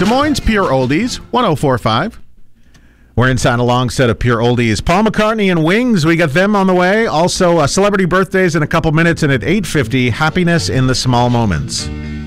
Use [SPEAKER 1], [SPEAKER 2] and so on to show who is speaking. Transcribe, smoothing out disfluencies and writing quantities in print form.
[SPEAKER 1] Des Moines Pure Oldies, 104.5. We're inside a long set of Pure Oldies. Paul McCartney and Wings, we got them on the way. Also, celebrity birthdays in a couple minutes, and at 8:50, Happiness in the Small Moments.